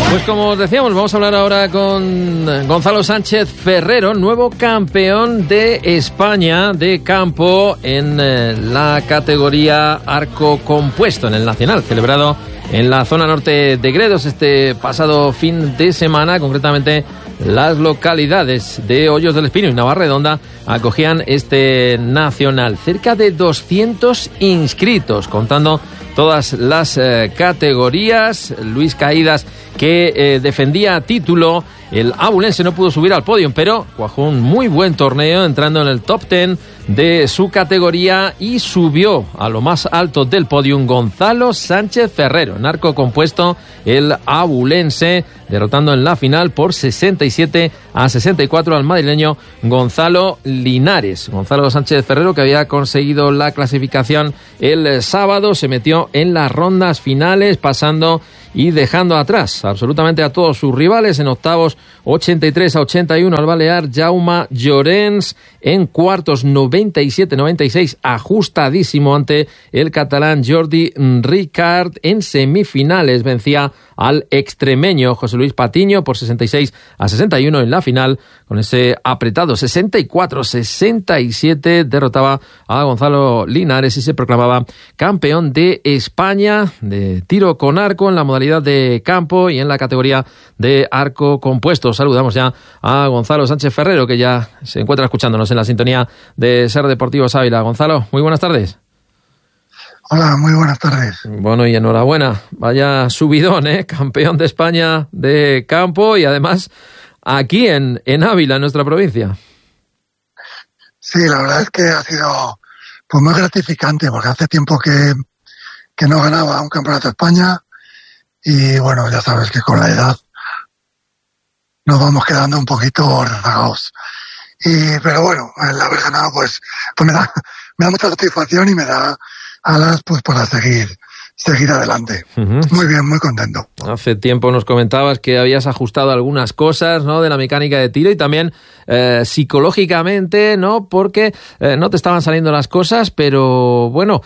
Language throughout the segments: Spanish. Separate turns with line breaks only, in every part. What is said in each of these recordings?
Pues como os decíamos, vamos a hablar ahora con Gonzalo Sánchez Ferrero, nuevo campeón de España de campo en la categoría arco compuesto en el Nacional, celebrado en la zona norte de Gredos este pasado fin de semana. Concretamente, las localidades de Hoyos del Espino y Navarredonda acogían este Nacional. Cerca de 200 inscritos, contando todas las categorías. Luis Caídas, que defendía título. El abulense no pudo subir al podio, pero cuajó un muy buen torneo, entrando en el top 10 de su categoría, y subió a lo más alto del podium Gonzalo Sánchez Ferrero, en arco compuesto, el abulense, derrotando en la final por 67-64 al madrileño Gonzalo Linares. Gonzalo Sánchez Ferrero, que había conseguido la clasificación el sábado, se metió en las rondas finales, pasando y dejando atrás absolutamente a todos sus rivales. En octavos, 83-81 al balear Jaume Llorens. En cuartos, 97-96, ajustadísimo ante el catalán Jordi Ricard. En semifinales vencía al extremeño José Luis Patiño por 66-61. En la final, con ese apretado 64-67, derrotaba a Gonzalo Linares y se proclamaba campeón de España de tiro con arco en la modalidad de campo y en la categoría de arco compuesto. Saludamos ya a Gonzalo Sánchez Ferrero, que ya se encuentra escuchándonos en la sintonía de Ser Deportivos Ávila. Gonzalo, muy buenas tardes.
Hola, muy buenas tardes.
Bueno, y enhorabuena. Vaya subidón, campeón de España de campo, y además aquí en Ávila, en nuestra provincia.
Sí, la verdad es que ha sido pues muy gratificante, porque hace tiempo que no ganaba un campeonato de España, y bueno, ya sabes que con la edad nos vamos quedando un poquito rezagados. Pero bueno, el haber ganado pues me da mucha satisfacción y me da alas pues para seguir adelante. Uh-huh. Muy bien, muy contento.
Hace tiempo nos comentabas que habías ajustado algunas cosas, ¿no?, de la mecánica de tiro, y también psicológicamente, ¿no?, porque no te estaban saliendo las cosas, pero bueno,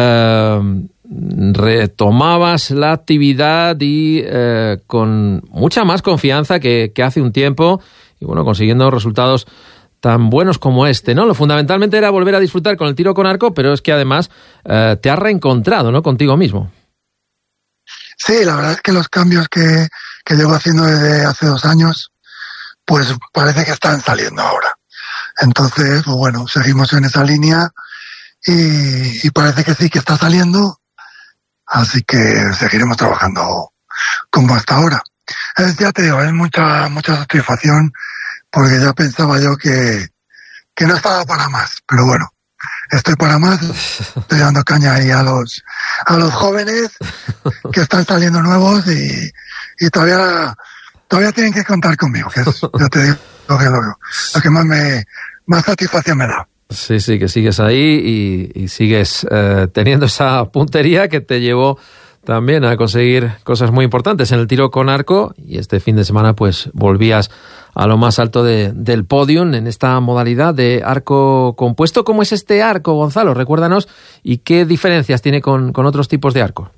retomabas la actividad y con mucha más confianza que hace un tiempo, y bueno, consiguiendo resultados tan buenos como este, ¿no? Lo fundamentalmente era volver a disfrutar con el tiro con arco, pero es que además te has reencontrado, ¿no?, contigo mismo.
Sí, la verdad es que los cambios que llevo haciendo desde hace 2 años, pues parece que están saliendo ahora. Entonces, pues bueno, seguimos en esa línea y parece que sí que está saliendo, así que seguiremos trabajando como hasta ahora. Ya te digo, es mucha satisfacción, porque ya pensaba yo que no estaba para más, pero bueno, estoy para más. Estoy dando caña ahí a los jóvenes que están saliendo nuevos y todavía tienen que contar conmigo, que es, yo te digo, lo que más satisfacción me da.
Sí, que sigues ahí y sigues teniendo esa puntería que te llevó también a conseguir cosas muy importantes en el tiro con arco, y este fin de semana pues volvías a lo más alto del podium en esta modalidad de arco compuesto. ¿Cómo es este arco, Gonzalo? Recuérdanos, y qué diferencias tiene con otros tipos de arco.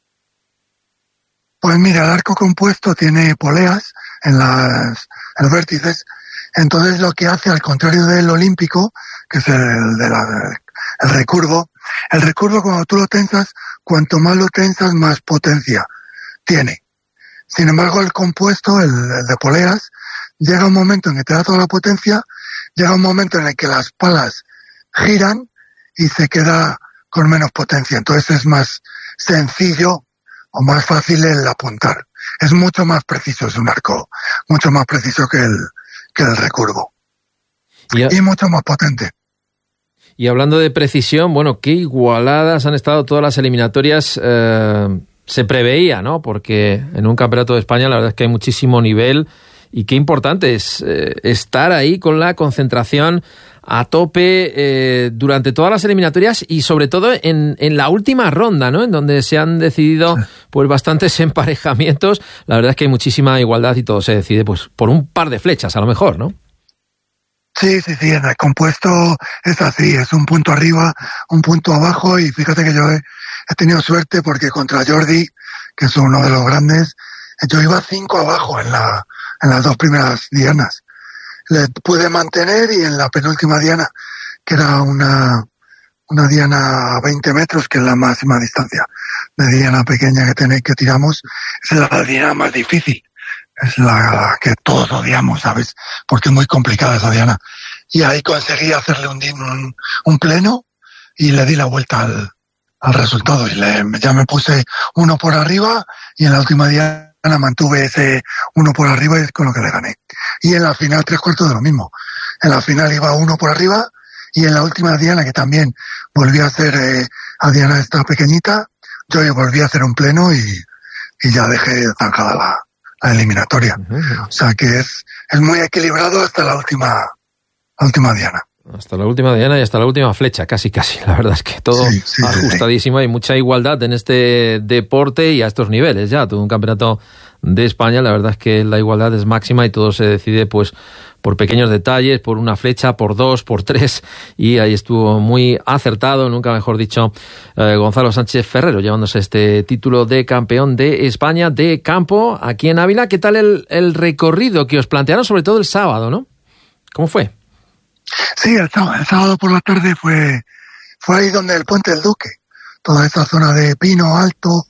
Pues mira, el arco compuesto tiene poleas en los vértices, entonces lo que hace, al contrario del olímpico, que es el recurvo, cuando tú lo tensas, cuanto más lo tensas, más potencia tiene. Sin embargo, el compuesto, el de poleas, llega un momento en que te da toda la potencia, llega un momento en el que las palas giran y se queda con menos potencia. Entonces es más sencillo o más fácil el apuntar. Es mucho más preciso, es un arco mucho más preciso que el recurvo. Y mucho más potente.
Y hablando de precisión, bueno, qué igualadas han estado todas las eliminatorias. Se preveía, ¿no? Porque en un campeonato de España la verdad es que hay muchísimo nivel, y qué importante es estar ahí con la concentración a tope durante todas las eliminatorias, y sobre todo en la última ronda, ¿no?, en donde se han decidido pues bastantes emparejamientos. La verdad es que hay muchísima igualdad y todo se decide pues por un par de flechas a lo mejor, ¿no?
Sí, en el compuesto es así, es un punto arriba, un punto abajo, y fíjate que yo he tenido suerte porque contra Jordi, que es uno de los grandes, yo iba 5 abajo en las 2 primeras dianas. Le pude mantener y en la penúltima diana, que era una diana a 20 metros, que es la máxima distancia de diana pequeña que tiramos, es la diana más difícil. Es la que todos odiamos, ¿sabes? Porque es muy complicada esa diana. Y ahí conseguí hacerle un pleno y le di la vuelta al resultado. Y ya me puse 1 por arriba y en la última diana mantuve ese 1 por arriba y es con lo que le gané. Y en la final 3/4 de lo mismo. En la final iba 1 por arriba y en la última diana, que también volví a hacer a diana esta pequeñita, yo volví a hacer un pleno y ya dejé zanjada la eliminatoria. O sea que es muy equilibrado hasta la última diana.
Hasta la última diana y hasta la última flecha, casi. La verdad es que todo ajustadísimo. Hay mucha igualdad en este deporte y a estos niveles ya. Todo un campeonato de España, la verdad es que la igualdad es máxima y todo se decide pues por pequeños detalles, por una flecha, por 2, por 3, y ahí estuvo muy acertado, nunca mejor dicho, Gonzalo Sánchez Ferrero, llevándose este título de campeón de España de campo aquí en Ávila. ¿Qué tal el recorrido que os plantearon, sobre todo el sábado, no? ¿Cómo fue?
Sí, el sábado por la tarde fue ahí donde el Puente del Duque, toda esa zona de pino alto,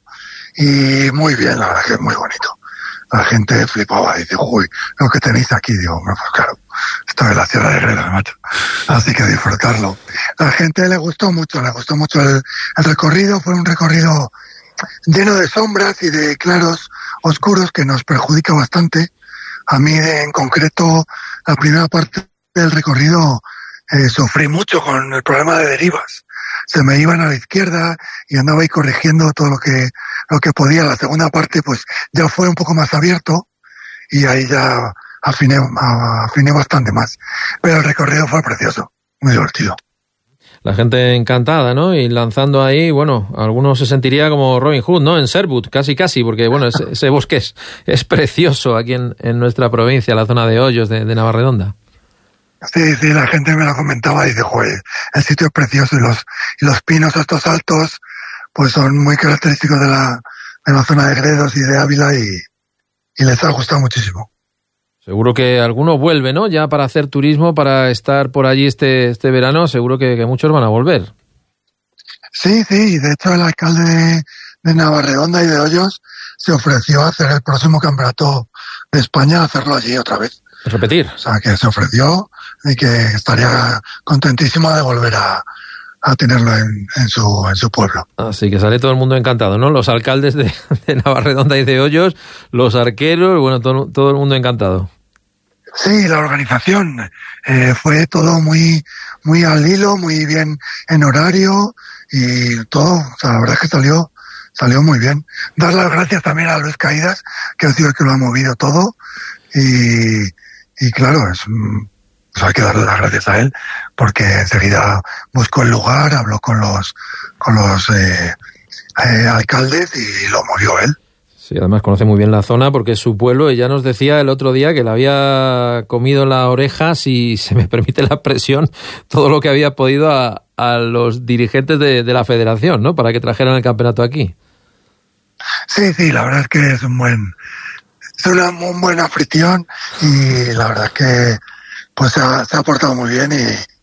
y muy bien, la verdad que es muy bonito. La gente flipaba y dice, uy, lo que tenéis aquí, digo, pues claro, esto es la Sierra de Gredos, macho. Así que disfrutarlo. La gente le gustó mucho el recorrido, fue un recorrido lleno de sombras y de claros oscuros que nos perjudica bastante. A mí en concreto, la primera parte del recorrido sufrí mucho con el problema de derivas. Se me iban a la izquierda y andaba ahí corrigiendo todo lo que podía. La segunda parte pues ya fue un poco más abierto y ahí ya afiné bastante más. Pero el recorrido fue precioso, muy divertido.
La gente encantada, ¿no? Y lanzando ahí, bueno, algunos se sentiría como Robin Hood, ¿no? En Sherwood, casi, porque bueno, ese bosque es precioso aquí en nuestra provincia, la zona de Hoyos de Navarredonda.
Sí, la gente me lo comentaba y dice, joder, el sitio es precioso y los pinos estos altos pues son muy característicos de la zona de Gredos y de Ávila y les ha gustado muchísimo.
Seguro que algunos vuelven, ¿no? Ya para hacer turismo, para estar por allí este verano, seguro que muchos van a volver. Sí, de hecho el alcalde de Navarredonda y de Hoyos se ofreció a hacer el próximo campeonato de España, a hacerlo allí otra vez. Repetir.
O sea, que se ofreció y que estaría contentísimo de volver a tenerlo en su pueblo.
Así que sale todo el mundo encantado, ¿no? Los alcaldes de Navarredonda y de Hoyos, los arqueros, bueno, todo el mundo encantado.
Sí, la organización fue todo muy al hilo, muy bien en horario y todo, o sea, la verdad es que salió muy bien. Dar las gracias también a Luis Caídas, que ha sido el que lo ha movido todo y claro, pues hay que darle las gracias a él porque enseguida buscó el lugar, habló con los alcaldes y lo movió él.
Sí, además conoce muy bien la zona porque es su pueblo. Ella nos decía el otro día que le había comido la oreja, si se me permite la expresión, todo lo que había podido a los dirigentes de la federación, ¿no? Para que trajeran el campeonato aquí.
Sí, la verdad es que es un buen anfitrión y la verdad es que pues se ha portado muy bien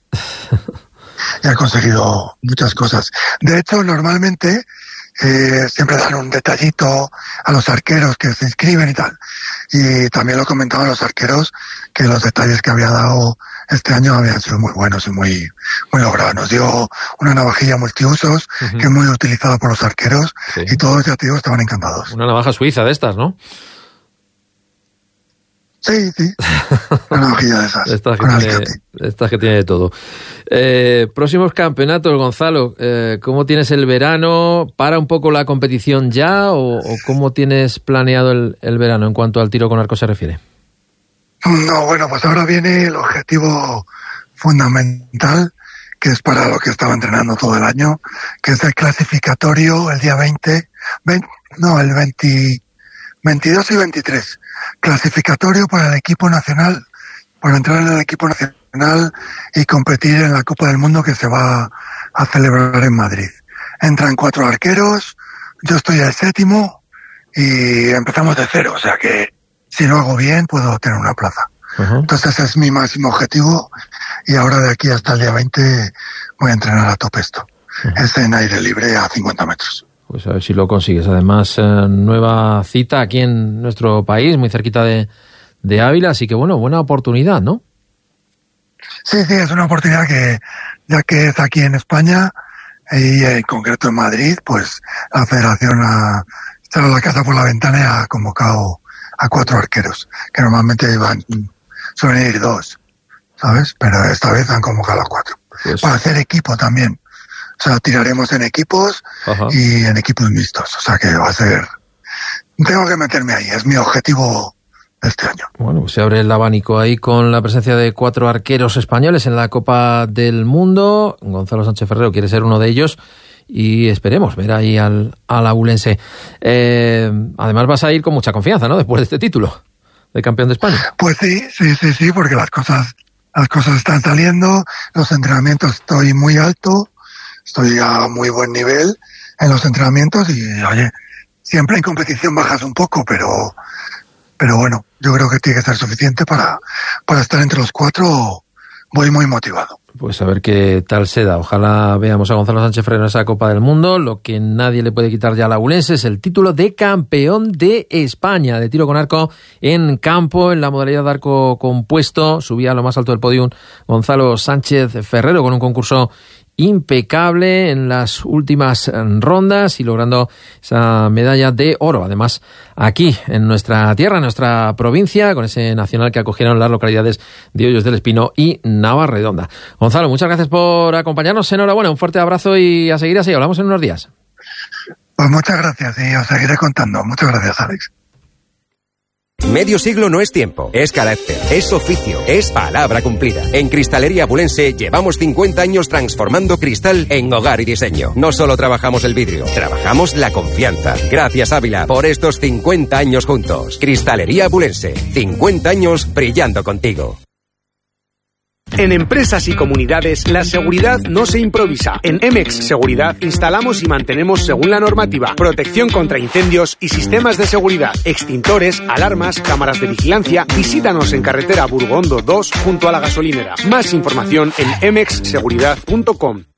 y ha conseguido muchas cosas. De hecho, normalmente siempre dan un detallito a los arqueros que se inscriben y tal. Y también lo comentaban los arqueros que los detalles que había dado este año habían sido muy buenos y muy logrados. Nos dio una navajilla multiusos que es muy utilizada por los arqueros y todos, ya te digo, estaban encantados.
Una navaja suiza de estas, ¿no?
Sí, una navajilla de esas.
Estas que tiene de todo. Próximos campeonatos, Gonzalo, ¿cómo tienes el verano? ¿Para un poco la competición ya o cómo tienes planeado el verano en cuanto al tiro con arco se refiere?
No, bueno, pues ahora viene el objetivo fundamental, que es para lo que estaba entrenando todo el año, que es el clasificatorio el día 22 y 23. Clasificatorio para el equipo nacional, para entrar en el equipo nacional y competir en la Copa del Mundo que se va a celebrar en Madrid. Entran 4 arqueros, yo estoy el 7º y empezamos de cero, o sea que si lo hago bien puedo tener una plaza. Entonces ese es mi máximo objetivo y ahora de aquí hasta el día 20 voy a entrenar a tope esto. Es en aire libre a 50 metros.
Pues a ver si lo consigues. Además, nueva cita aquí en nuestro país, muy cerquita de Ávila, así que bueno, buena oportunidad, ¿no?
Sí, es una oportunidad que, ya que es aquí en España y en concreto en Madrid, pues la federación ha echado la casa por la ventana y ha convocado a 4 arqueros, que normalmente suelen ir 2, ¿sabes? Pero esta vez han convocado a 4. Pues para hacer equipo también. O sea, tiraremos en equipos y en equipos mixtos. O sea que va a ser... Tengo que meterme ahí, es mi objetivo este año.
Bueno, pues se abre el abanico ahí con la presencia de 4 arqueros españoles en la Copa del Mundo. Gonzalo Sánchez Ferrero quiere ser uno de ellos y esperemos ver ahí al abulense. Además vas a ir con mucha confianza, ¿no? Después de este título de campeón de España.
Pues sí, porque las cosas están saliendo, los entrenamientos estoy muy alto, estoy a muy buen nivel en los entrenamientos y, oye, siempre en competición bajas un poco, pero bueno, yo creo que tiene que ser suficiente para estar entre los 4. Voy muy motivado.
Pues a ver qué tal se da. Ojalá veamos a Gonzalo Sánchez Ferrero en esa Copa del Mundo. Lo que nadie le puede quitar ya al abulense es el título de campeón de España de tiro con arco en campo, en la modalidad de arco compuesto. Subía a lo más alto del podium Gonzalo Sánchez Ferrero con un concurso impecable en las últimas rondas y logrando esa medalla de oro. Además, aquí en nuestra tierra, en nuestra provincia, con ese nacional que acogieron las localidades de Hoyos del Espino y Navarredonda. Gonzalo, muchas gracias por acompañarnos. Enhorabuena, un fuerte abrazo y a seguir así. Hablamos en unos días.
Pues muchas gracias y os seguiré contando. Muchas gracias, Alex.
Medio siglo no es tiempo, es carácter, es oficio, es palabra cumplida. En Cristalería Abulense llevamos 50 años transformando cristal en hogar y diseño. No solo trabajamos el vidrio, trabajamos la confianza. Gracias, Ávila, por estos 50 años juntos. Cristalería Abulense, 50 años brillando contigo.
En empresas y comunidades, la seguridad no se improvisa. En Emex Seguridad instalamos y mantenemos según la normativa, protección contra incendios y sistemas de seguridad, extintores, alarmas, cámaras de vigilancia. Visítanos en carretera Burgondo 2 junto a la gasolinera. Más información en emexseguridad.com.